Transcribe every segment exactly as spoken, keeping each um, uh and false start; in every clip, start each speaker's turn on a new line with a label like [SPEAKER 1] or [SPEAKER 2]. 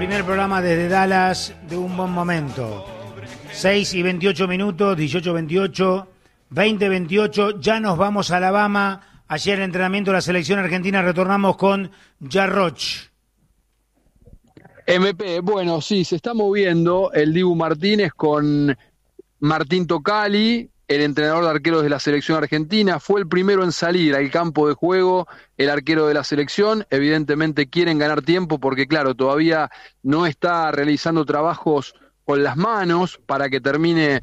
[SPEAKER 1] primer programa desde Dallas de un buen momento. seis y veintiocho minutos, dieciocho veintiocho, veinte veintiocho, ya nos vamos a Alabama. Ayer el entrenamiento de la selección argentina, retornamos con Jarroch.
[SPEAKER 2] M P, bueno, sí, se está moviendo el Dibu Martínez con Martín Tocali, el entrenador de arqueros de la selección argentina. Fue el primero en salir al campo de juego, el arquero de la selección. Evidentemente quieren ganar tiempo porque, claro, todavía no está realizando trabajos con las manos para que termine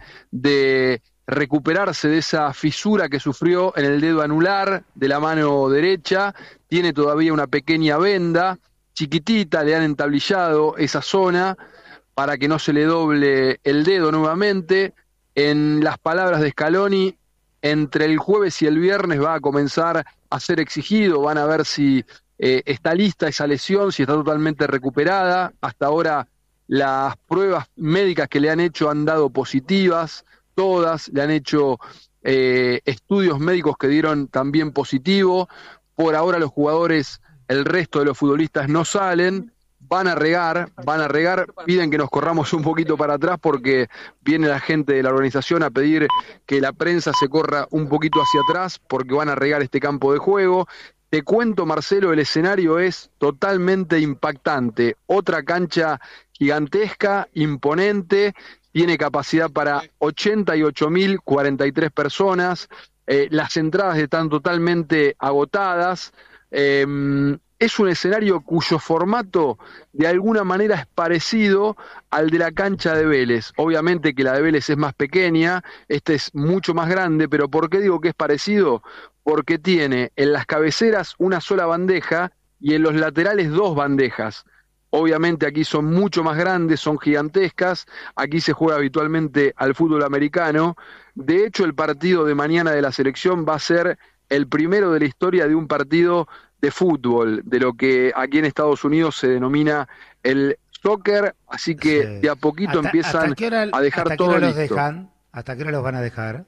[SPEAKER 2] de recuperarse de esa fisura que sufrió en el dedo anular de la mano derecha. Tiene todavía una pequeña venda chiquitita, le han entablillado esa zona para que no se le doble el dedo nuevamente. En las palabras de Scaloni, entre el jueves y el viernes va a comenzar a ser exigido, van a ver si eh, está lista esa lesión, si está totalmente recuperada. Hasta ahora las pruebas médicas que le han hecho han dado positivas, todas, le han hecho eh, estudios médicos que dieron también positivo. Por ahora los jugadores, el resto de los futbolistas no salen. Van a regar, van a regar, piden que nos corramos un poquito para atrás porque viene la gente de la organización a pedir que la prensa se corra un poquito hacia atrás porque van a regar este campo de juego. Te cuento, Marcelo, el escenario es totalmente impactante. Otra cancha gigantesca, imponente, tiene capacidad para ochenta y ocho mil cuarenta y tres personas, eh, las entradas están totalmente agotadas. Eh, Es un escenario cuyo formato de alguna manera es parecido al de la cancha de Vélez. Obviamente que la de Vélez es más pequeña, este es mucho más grande, pero ¿por qué digo que es parecido? Porque tiene en las cabeceras una sola bandeja y en los laterales dos bandejas. Obviamente aquí son mucho más grandes, son gigantescas, aquí se juega habitualmente al fútbol americano. De hecho, el partido de mañana de la selección va a ser el primero de la historia de un partido de fútbol, de lo que aquí en Estados Unidos se denomina el soccer, así que sí, de a poquito ¿Hasta, empiezan hasta hora, a dejar
[SPEAKER 1] hasta
[SPEAKER 2] todo
[SPEAKER 1] qué hora
[SPEAKER 2] listo.
[SPEAKER 1] Los dejan? ¿Hasta qué hora los van a dejar?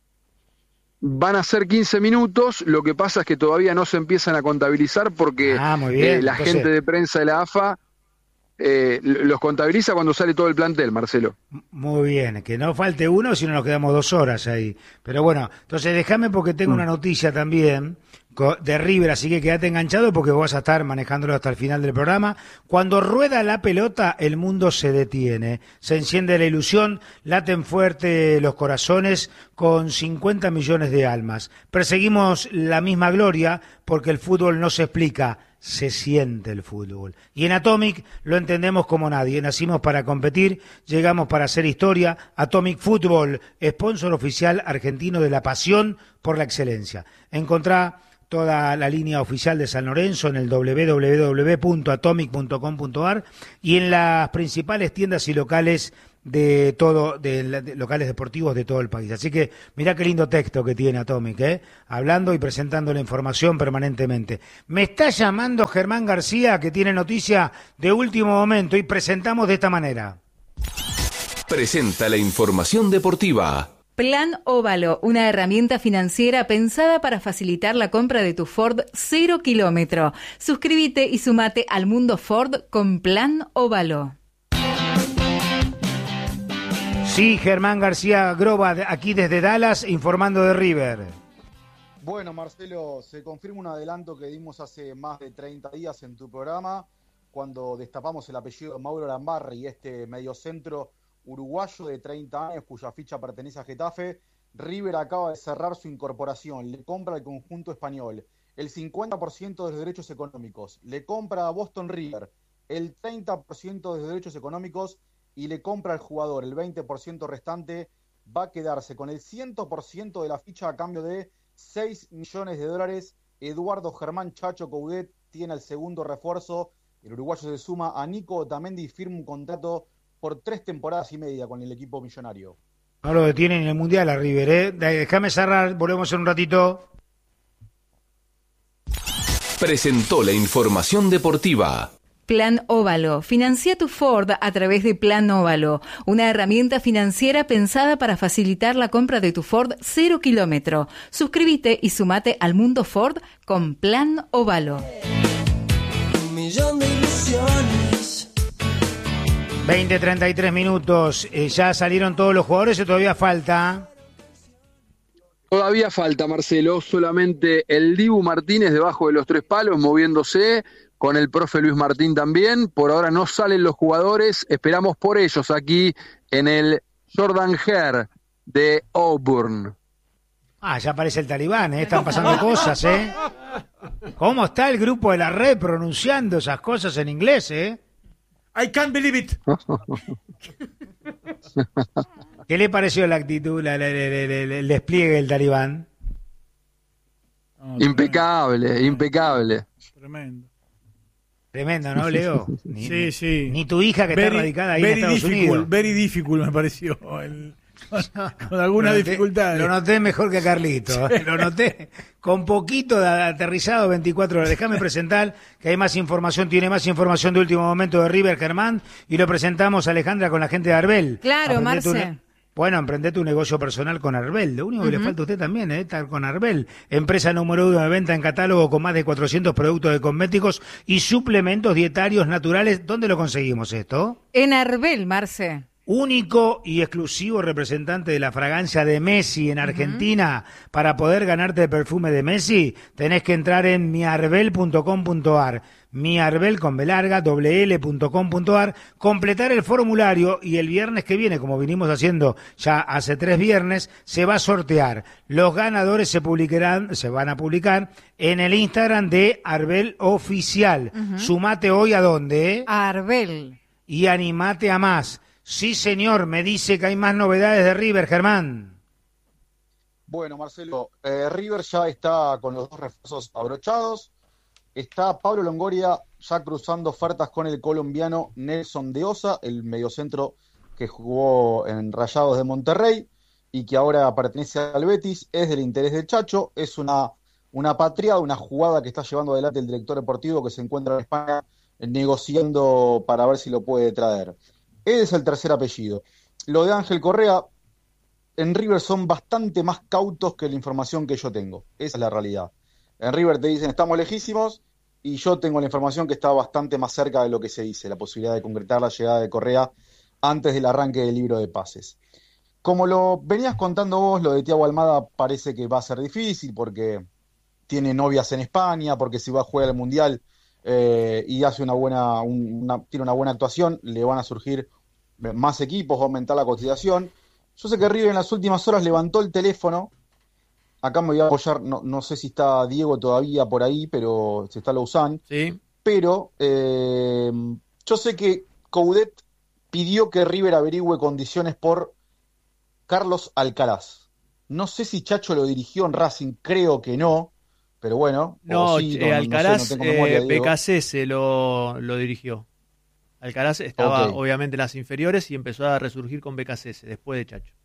[SPEAKER 2] Van a ser quince minutos, lo que pasa es que todavía no se empiezan a contabilizar porque
[SPEAKER 1] ah, muy bien.
[SPEAKER 2] eh, la Entonces... gente de prensa de la A F A eh, los contabiliza cuando sale todo el plantel, Marcelo.
[SPEAKER 1] Muy bien, que no falte uno, si no nos quedamos dos horas ahí. Pero bueno, entonces déjame porque tengo mm. una noticia también de River, así que quédate enganchado porque vas a estar manejándolo hasta el final del programa. Cuando rueda la pelota, el mundo se detiene, se enciende la ilusión, laten fuerte los corazones con cincuenta millones de almas. Perseguimos la misma gloria porque el fútbol no se explica, se siente el fútbol. Y en Atomic lo entendemos como nadie. Nacimos para competir, llegamos para hacer historia. Atomic Fútbol, sponsor oficial argentino de la pasión por la excelencia. Encontrá toda la línea oficial de San Lorenzo en el doble u doble u doble u punto atomic punto com punto a r y en las principales tiendas y locales de todo, de, de locales deportivos de todo el país. Así que mirá qué lindo texto que tiene Atomic, ¿eh? Hablando y presentando la información permanentemente. Me está llamando Germán García, que tiene noticia de último momento, y presentamos de esta manera.
[SPEAKER 3] Presenta la información deportiva.
[SPEAKER 4] Plan Óvalo, una herramienta financiera pensada para facilitar la compra de tu Ford cero kilómetro. Suscríbete y sumate al mundo Ford con Plan Óvalo.
[SPEAKER 1] Sí, Germán García Groba, aquí desde Dallas, informando de River.
[SPEAKER 5] Bueno, Marcelo, se confirma un adelanto que dimos hace más de treinta días en tu programa, cuando destapamos el apellido de Mauro Lambarri, este mediocentro uruguayo de treinta años, cuya ficha pertenece a Getafe. River acaba de cerrar su incorporación, le compra al conjunto español el cincuenta por ciento de los derechos económicos, le compra a Boston River el treinta por ciento de los derechos económicos y le compra al jugador el veinte por ciento restante. Va a quedarse con el cien por ciento de la ficha a cambio de seis millones de dólares. Eduardo Germán Chacho Coudet tiene el segundo refuerzo. El uruguayo se suma a Nico Otamendi y firma un contrato por tres temporadas y media con el equipo millonario.
[SPEAKER 1] No lo detienen en el Mundial a River, ¿eh? Déjame cerrar, volvemos en un ratito.
[SPEAKER 3] Presentó la información deportiva.
[SPEAKER 4] Plan Óvalo. Financia tu Ford a través de Plan Óvalo, una herramienta financiera pensada para facilitar la compra de tu Ford cero kilómetro. Suscríbete y sumate al mundo Ford con Plan Óvalo.
[SPEAKER 6] Un millón de ilusiones
[SPEAKER 1] veinte treinta y tres minutos. Eh, ¿Ya salieron todos los jugadores o todavía falta?
[SPEAKER 2] Todavía falta, Marcelo, solamente el Dibu Martínez debajo de los tres palos moviéndose, con el profe Luis Martín también. Por ahora no salen los jugadores, esperamos por ellos aquí en el Jordan Hare de Auburn.
[SPEAKER 1] Ah, ya aparece el talibán, ¿eh? Están pasando cosas, ¿eh? ¿Cómo está el grupo de la red pronunciando esas cosas en inglés, eh?
[SPEAKER 6] I can't believe it.
[SPEAKER 1] ¿Qué le pareció la actitud, la, la, la, la, la, el despliegue del talibán?
[SPEAKER 2] Oh, impecable, tremendo. impecable.
[SPEAKER 6] Tremendo.
[SPEAKER 1] Tremendo, ¿no, Leo? Ni,
[SPEAKER 6] sí, sí.
[SPEAKER 1] Ni tu hija que very, está radicada ahí en Estados
[SPEAKER 6] difficult,
[SPEAKER 1] Unidos.
[SPEAKER 6] Very difficult me pareció. El, con, con algunas
[SPEAKER 1] lo
[SPEAKER 6] dificultades.
[SPEAKER 1] Lo noté mejor que a Carlito. Sí. Lo noté con poquito de aterrizado, veinticuatro horas. Déjame presentar que hay más información, tiene más información de último momento de River Germán y lo presentamos, Alejandra, con la gente de Arbel.
[SPEAKER 4] Claro, Marce.
[SPEAKER 1] Bueno, emprende tu negocio personal con Arbel. Lo único que uh-huh. le falta a usted también es ¿eh? estar con Arbel. Empresa número uno de venta en catálogo con más de cuatrocientos productos de cosméticos y suplementos dietarios naturales. ¿Dónde lo conseguimos esto?
[SPEAKER 4] En Arbel, Marce.
[SPEAKER 1] Único y exclusivo representante de la fragancia de Messi en Argentina. Uh-huh. Para poder ganarte el perfume de Messi, tenés que entrar en mi arbel punto com punto a r. miarbel con B larga, doble L punto com punto a r, completar el formulario y el viernes que viene, como vinimos haciendo ya hace tres viernes, se va a sortear. Los ganadores se publicarán, se van a publicar en el Instagram de Arbel Oficial. Uh-huh. Sumate hoy a dónde?
[SPEAKER 4] A Arbel.
[SPEAKER 1] Y animate a más. Sí, señor, me dice que hay más novedades de River, Germán.
[SPEAKER 5] Bueno, Marcelo, eh, River ya está con los dos refuerzos abrochados. Está Pablo Longoria ya cruzando ofertas con el colombiano Nelson de Osa, el mediocentro que jugó en Rayados de Monterrey y que ahora pertenece al Betis. Es del interés del Chacho, es una, una patriada, una jugada que está llevando adelante el director deportivo que se encuentra en España negociando para ver si lo puede traer. Ese es el tercer apellido. Lo de Ángel Correa, en River son bastante más cautos que la información que yo tengo. Esa es la realidad. En River te dicen estamos lejísimos y yo tengo la información que está bastante más cerca de lo que se dice, la posibilidad de concretar la llegada de Correa antes del arranque del libro de pases. Como lo venías contando vos, lo de Thiago Almada parece que va a ser difícil porque tiene novias en España, porque si va a jugar al Mundial eh, y hace una buena, una, tiene una buena actuación, le van a surgir más equipos, va a aumentar la cotización. Yo sé que River en las últimas horas levantó el teléfono. Acá me voy a apoyar, no, no sé si está Diego todavía por ahí, pero si está Lausanne.
[SPEAKER 6] Sí.
[SPEAKER 5] Pero eh, yo sé que Coudet pidió que River averigüe condiciones por Carlos Alcaraz. No sé si Chacho lo dirigió en Racing, creo que no, pero bueno.
[SPEAKER 6] No,
[SPEAKER 5] sí,
[SPEAKER 6] eh,
[SPEAKER 5] no,
[SPEAKER 6] Alcaraz,
[SPEAKER 5] no sé, no tengo memoria,
[SPEAKER 6] eh, B K C se lo, lo dirigió. Alcaraz estaba okay. obviamente en las inferiores y empezó a resurgir con B K C S después de Chacho.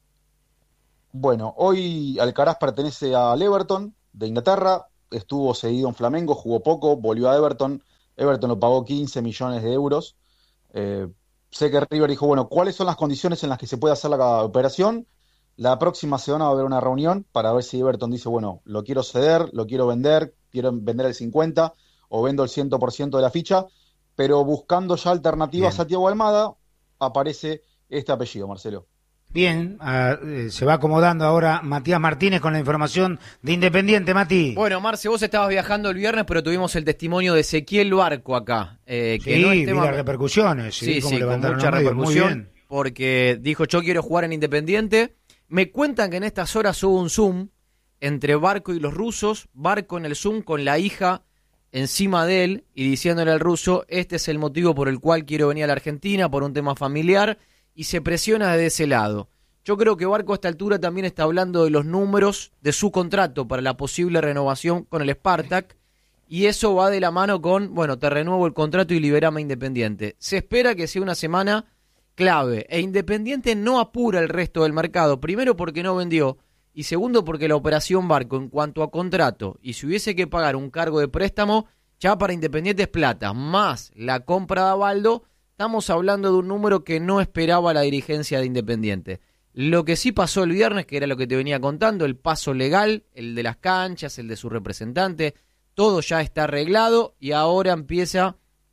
[SPEAKER 5] Bueno, hoy Alcaraz pertenece al Everton de Inglaterra, estuvo cedido en Flamengo, jugó poco, volvió a Everton, Everton lo pagó quince millones de euros. Eh, sé que River dijo, bueno, ¿cuáles son las condiciones en las que se puede hacer la operación? La próxima semana va a haber una reunión para ver si Everton dice, bueno, lo quiero ceder, lo quiero vender, quiero vender el cincuenta o vendo el cien por ciento de la ficha, pero buscando ya alternativas Bien. a Thiago Almada, aparece este apellido, Marcelo.
[SPEAKER 1] Bien, uh, se va acomodando ahora Matías Martínez con la información de Independiente, Mati.
[SPEAKER 7] Bueno, Marce, vos estabas viajando el viernes, pero tuvimos el testimonio de Ezequiel Barco acá. Eh, que
[SPEAKER 1] sí,
[SPEAKER 7] no
[SPEAKER 1] vi
[SPEAKER 7] tema...
[SPEAKER 1] las repercusiones. Sí,
[SPEAKER 7] sí, sí con mucha repercusión, porque dijo, yo quiero jugar en Independiente. Me cuentan que en estas horas hubo un Zoom entre Barco y los rusos, Barco en el Zoom con la hija encima de él y diciéndole al ruso, este es el motivo por el cual quiero venir a la Argentina, por un tema familiar, y se presiona de ese lado. Yo creo que Barco a esta altura también está hablando de los números de su contrato para la posible renovación con el Spartak, y eso va de la mano con, bueno, te renuevo el contrato y liberame a Independiente. Se espera que sea una semana clave, e Independiente no apura el resto del mercado, primero porque no vendió, y segundo porque la operación Barco en cuanto a contrato, y si hubiese que pagar un cargo de préstamo, ya para Independiente es plata, más la compra de Avaldo, estamos hablando de un número que no esperaba la dirigencia de Independiente. Lo que sí pasó el viernes, que era lo que te venía contando, el paso legal, el de las canchas, el de su representante, todo ya está arreglado y ahora empieza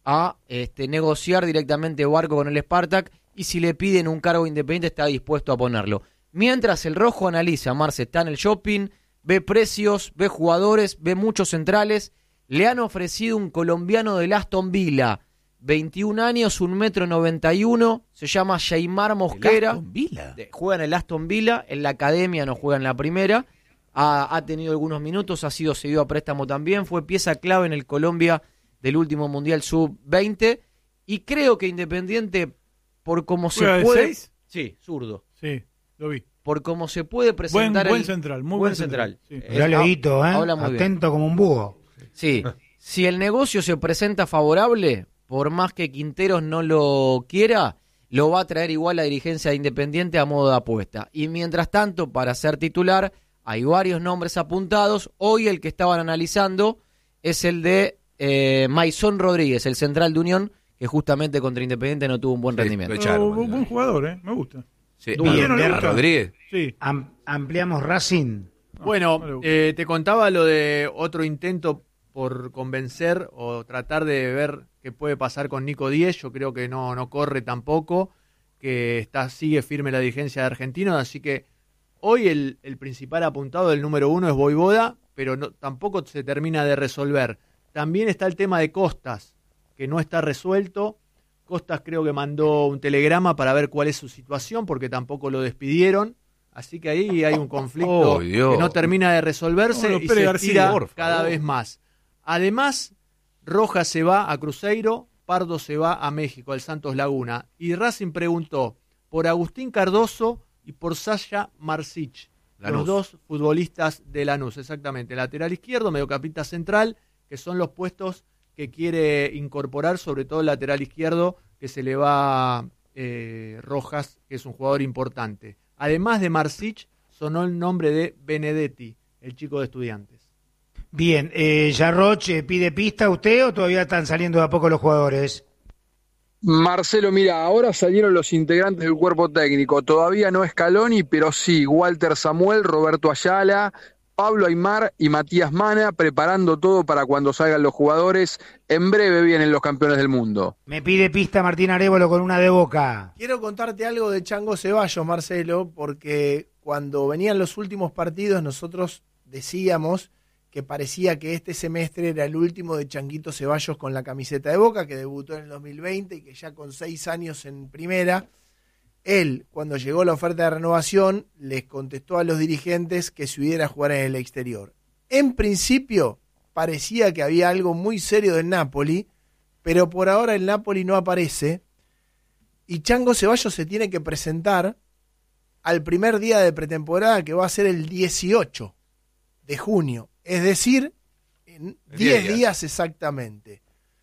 [SPEAKER 7] a este, negociar directamente Barco con el Spartak y si le piden un cargo independiente está dispuesto a ponerlo. Mientras el rojo analiza, Marce está en el shopping, ve precios, ve jugadores, ve muchos centrales, le han ofrecido un colombiano del Aston Villa, veintiún años, un metro noventa y uno, se llama Sheimar Mosquera.
[SPEAKER 8] ¿Aston Villa?
[SPEAKER 7] Juega en el Aston Villa, en la academia, no juega en la primera. Ha, ha tenido algunos minutos, ha sido cedido a préstamo también, fue pieza clave en el Colombia del último Mundial sub veinte. Y creo que Independiente, por cómo se
[SPEAKER 8] ¿Juega de
[SPEAKER 7] puede...
[SPEAKER 8] seis?
[SPEAKER 7] Sí, zurdo.
[SPEAKER 8] Sí, lo vi.
[SPEAKER 7] Por cómo se puede
[SPEAKER 8] Buen,
[SPEAKER 7] presentar...
[SPEAKER 8] buen
[SPEAKER 7] el...
[SPEAKER 8] central, muy
[SPEAKER 7] buen
[SPEAKER 8] buen
[SPEAKER 7] central.
[SPEAKER 8] central. Sí.
[SPEAKER 1] Mirá Leito, ¿eh?
[SPEAKER 7] Habla muy bien.
[SPEAKER 1] Atento como un búho.
[SPEAKER 7] Sí, si el negocio se presenta favorable, por más que Quinteros no lo quiera, lo va a traer igual la dirigencia de Independiente a modo de apuesta. Y mientras tanto, para ser titular, hay varios nombres apuntados. Hoy el que estaban analizando es el de eh, Maisón Rodríguez, el central de Unión, que justamente contra Independiente no tuvo un buen
[SPEAKER 9] Sí,
[SPEAKER 7] rendimiento.
[SPEAKER 9] lo echaron,
[SPEAKER 8] Oh, buen jugador, ¿eh? Me gusta.
[SPEAKER 9] Sí.
[SPEAKER 1] Bien,
[SPEAKER 9] Ah,
[SPEAKER 1] de-
[SPEAKER 9] Rodríguez.
[SPEAKER 8] Sí.
[SPEAKER 1] Am- ampliamos Racing.
[SPEAKER 6] Bueno,
[SPEAKER 8] no le gusta.
[SPEAKER 6] eh, te contaba lo de otro intento por convencer o tratar de ver qué puede pasar con Nico Díez. Yo creo que no, no corre tampoco, que está sigue firme la dirigencia de Argentinos, así que hoy el, el principal apuntado del número uno es Vojvoda, pero no, tampoco se termina de resolver. También está el tema de Costas, que no está resuelto. Costas creo que mandó un telegrama para ver cuál es su situación, porque tampoco lo despidieron. Así que ahí hay un conflicto
[SPEAKER 9] Oh, Dios.
[SPEAKER 6] que no termina de resolverse
[SPEAKER 8] No, no,
[SPEAKER 6] y
[SPEAKER 8] Pérez
[SPEAKER 6] se
[SPEAKER 8] García,
[SPEAKER 6] estira
[SPEAKER 9] por
[SPEAKER 6] cada
[SPEAKER 9] favor.
[SPEAKER 6] vez más. Además, Rojas se va a Cruzeiro, Pardo se va a México, al Santos Laguna. Y Racing preguntó por Agustín Cardoso y por Sasha Marsic,
[SPEAKER 9] Lanús.
[SPEAKER 6] los dos futbolistas de Lanús, exactamente. Lateral izquierdo, mediocampista central, que son los puestos que quiere incorporar, sobre todo el lateral izquierdo, que se le va eh, Rojas, que es un jugador importante. Además de Marsic, sonó el nombre de Benedetti, el chico de Estudiantes.
[SPEAKER 1] Bien, eh, Yarroch, ¿pide pista usted o todavía están saliendo de a poco los jugadores?
[SPEAKER 2] Marcelo, mira, ahora salieron los integrantes del cuerpo técnico. Todavía no es Scaloni, pero sí, Walter Samuel, Roberto Ayala, Pablo Aymar y Matías Mana, preparando todo para cuando salgan los jugadores. En breve vienen los campeones del mundo.
[SPEAKER 1] Me pide pista Martín Arévalo con una de Boca.
[SPEAKER 10] Quiero contarte algo de Chango Ceballos, Marcelo, porque cuando venían los últimos partidos nosotros decíamos que parecía que este semestre era el último de Changuito Ceballos con la camiseta de Boca, que debutó en el dos mil veinte y que ya con seis años en primera, él, cuando llegó la oferta de renovación, les contestó a los dirigentes que se hubiera a jugar en el exterior. En principio, parecía que había algo muy serio del Napoli, pero por ahora el Napoli no aparece y Chango Ceballos se tiene que presentar al primer día de pretemporada, que va a ser el dieciocho de junio, es decir, en diez
[SPEAKER 9] días.
[SPEAKER 10] días exactamente.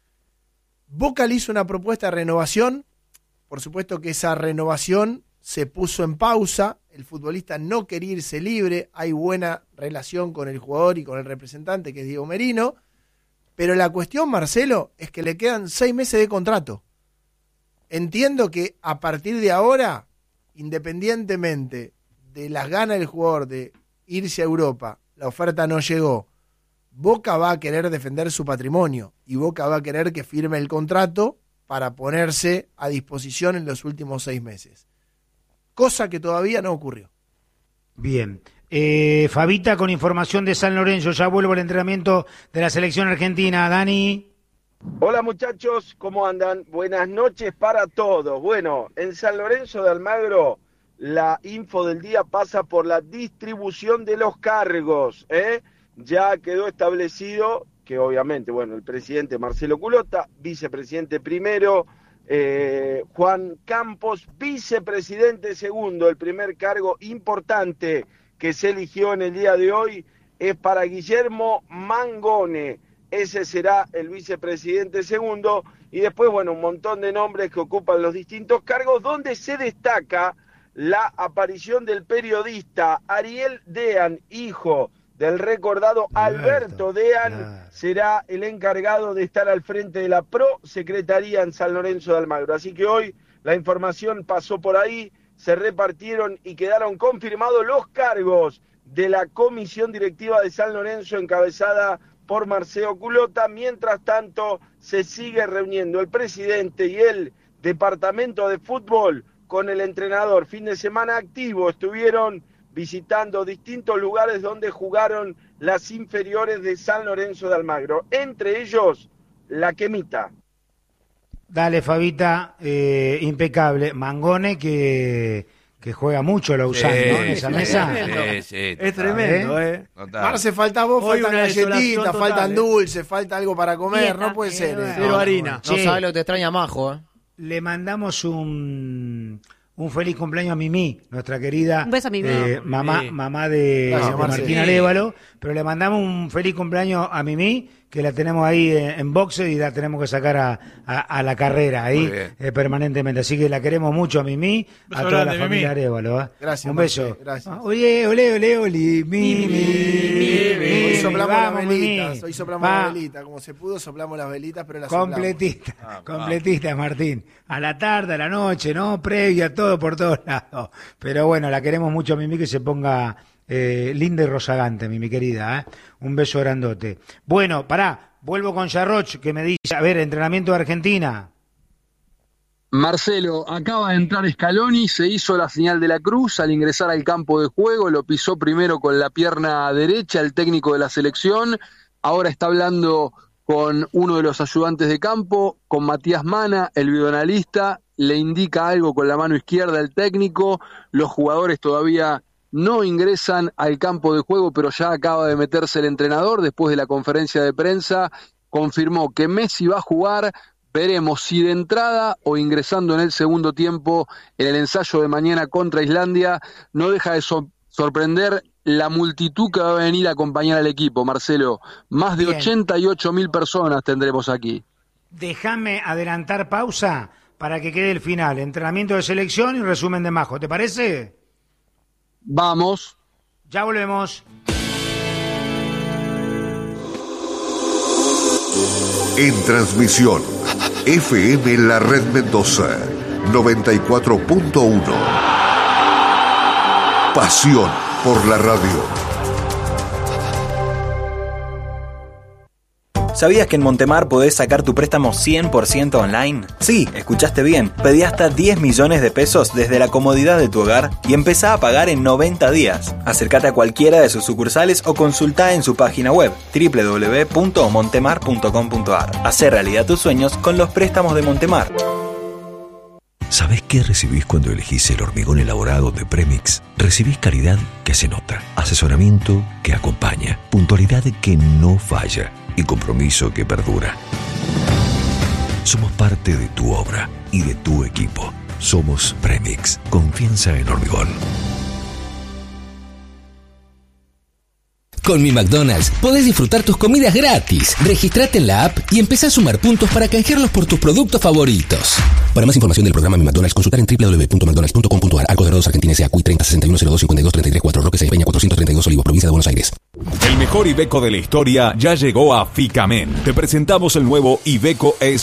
[SPEAKER 10] Boca le hizo una propuesta de renovación, por supuesto que esa renovación se puso en pausa, el futbolista no quería irse libre, hay buena relación con el jugador y con el representante, que es Diego Merino, pero la cuestión, Marcelo, es que le quedan seis meses de contrato. Entiendo que a partir de ahora, independientemente de las ganas del jugador de irse a Europa, la oferta no llegó, Boca va a querer defender su patrimonio y Boca va a querer que firme el contrato para ponerse a disposición en los últimos seis meses. Cosa que todavía no ocurrió.
[SPEAKER 1] Bien. Eh, Fabita con información de San Lorenzo. Ya vuelvo al entrenamiento de la selección argentina. Dani.
[SPEAKER 11] Hola muchachos, ¿cómo andan? Buenas noches para todos. Bueno, en San Lorenzo de Almagro la info del día pasa por la distribución de los cargos, ¿eh? Ya quedó establecido que obviamente, bueno, el presidente Marcelo Culota, vicepresidente primero, eh, Juan Campos, vicepresidente segundo. El primer cargo importante que se eligió en el día de hoy es para Guillermo Mangone. Ese será el vicepresidente segundo. Y después, bueno, un montón de nombres que ocupan los distintos cargos, donde se destaca la aparición del periodista Ariel Dean, hijo del recordado Alberto, Alberto Dean, claro. Será el encargado de estar al frente de la Prosecretaría en San Lorenzo de Almagro. Así que hoy la información pasó por ahí, se repartieron y quedaron confirmados los cargos de la comisión directiva de San Lorenzo, encabezada por Marcelo Culota. Mientras tanto, se sigue reuniendo el presidente y el departamento de fútbol con el entrenador. Fin de semana activo, estuvieron visitando distintos lugares donde jugaron las inferiores de San Lorenzo de Almagro, entre ellos La Quemita.
[SPEAKER 1] Dale, Fabita, eh, impecable. Mangone que, que juega mucho la usan, sí, ¿no? En esa
[SPEAKER 6] sí,
[SPEAKER 1] mesa.
[SPEAKER 6] Sí, sí, es tremendo, ¿eh?
[SPEAKER 10] Marce, falta vos,
[SPEAKER 6] Hoy
[SPEAKER 10] faltan galletitas, faltan
[SPEAKER 6] eh.
[SPEAKER 10] dulces, falta algo para comer,
[SPEAKER 4] Dieta,
[SPEAKER 10] no puede
[SPEAKER 4] eh,
[SPEAKER 10] ser. Eh.
[SPEAKER 6] Cero
[SPEAKER 10] No,
[SPEAKER 6] harina.
[SPEAKER 7] No sabes lo que te extraña Majo, ¿eh?
[SPEAKER 1] Le mandamos un, un feliz cumpleaños a Mimi, nuestra querida
[SPEAKER 9] Un beso a Mimi.
[SPEAKER 1] eh, mamá,
[SPEAKER 6] Sí.
[SPEAKER 1] mamá de,
[SPEAKER 10] Gracias,
[SPEAKER 1] de
[SPEAKER 10] Marce.
[SPEAKER 1] Martín Arévalo, pero le mandamos un feliz cumpleaños a Mimi, que la tenemos ahí en, en boxe y la tenemos que sacar a, a, a la carrera ahí eh, permanentemente. Así que la queremos mucho a Mimi, a
[SPEAKER 8] Beso
[SPEAKER 1] toda
[SPEAKER 8] grande,
[SPEAKER 1] la familia
[SPEAKER 8] Mimi.
[SPEAKER 1] Arévalo. ¿eh?
[SPEAKER 10] Gracias,
[SPEAKER 1] Un
[SPEAKER 10] Marce,
[SPEAKER 1] beso.
[SPEAKER 10] gracias.
[SPEAKER 1] Ah, Oye, ole, ole, ole, Mimi, Mimi,
[SPEAKER 10] Hoy soplamos
[SPEAKER 1] vamos,
[SPEAKER 10] las velitas,
[SPEAKER 1] Mimi.
[SPEAKER 10] hoy soplamos
[SPEAKER 1] Va.
[SPEAKER 10] las velitas, como se pudo soplamos las velitas, pero las soplamos.
[SPEAKER 1] Completista,
[SPEAKER 7] Ah,
[SPEAKER 1] completista, Martín. A la tarde, a la noche, ¿no? Previa, todo por todos lados. Pero bueno, la queremos mucho a Mimi, que se ponga eh, linda y rozagante, mi, mi querida. ¿eh? Un beso grandote. Bueno, pará, vuelvo con Yarroch, que me dice, a ver, entrenamiento de Argentina.
[SPEAKER 2] Marcelo, acaba de entrar Scaloni, se hizo la señal de la cruz al ingresar al campo de juego, lo pisó primero con la pierna derecha el técnico de la selección, ahora está hablando con uno de los ayudantes de campo, con Matías Mana, el videoanalista, le indica algo con la mano izquierda el técnico, los jugadores todavía no ingresan al campo de juego, pero ya acaba de meterse el entrenador, después de la conferencia de prensa, confirmó que Messi va a jugar. Veremos si de entrada o ingresando en el segundo tiempo en el ensayo de mañana contra Islandia. No deja de so- sorprender la multitud que va a venir a acompañar al equipo, Marcelo. Más de
[SPEAKER 1] Bien.
[SPEAKER 2] ochenta y ocho mil personas tendremos aquí.
[SPEAKER 1] Déjame adelantar pausa para que quede el final. Entrenamiento de selección y resumen de Majo. ¿Te parece?
[SPEAKER 2] Vamos.
[SPEAKER 1] Ya volvemos.
[SPEAKER 12] En transmisión, F M La Red Mendoza, noventa y cuatro punto uno. Pasión por la radio.
[SPEAKER 13] ¿Sabías que en Montemar podés sacar tu préstamo cien por ciento online? Sí, escuchaste bien. Pedí hasta diez millones de pesos desde la comodidad de tu hogar y empezá a pagar en noventa días. Acércate a cualquiera de sus sucursales o consultá en su página web doble u doble u doble u punto montemar punto com punto a r. Hacé realidad tus sueños con los préstamos de Montemar.
[SPEAKER 14] ¿Sabés qué recibís cuando elegís el hormigón elaborado de Premix? Recibís calidad que se nota, asesoramiento que acompaña, puntualidad que no falla y compromiso que perdura. Somos parte de tu obra y de tu equipo. Somos Premix. Confianza en hormigón.
[SPEAKER 15] Con mi McDonald's podés disfrutar tus comidas gratis. Registrate en la app y empezá a sumar puntos para canjearlos por tus productos favoritos. Para más información del programa Mi McDonald's, consultar en doble u doble u doble u punto mcdonalds punto com punto a r. Arcos Dorados Argentina S A. C U I treinta sesenta y uno cero dos cincuenta y dos treinta y tres cuatro. Roque Sáenz Peña cuatrocientos treinta y dos Olivos, provincia de Buenos Aires.
[SPEAKER 16] El mejor Iveco de la historia ya llegó a Ficamen. Te presentamos el nuevo Iveco S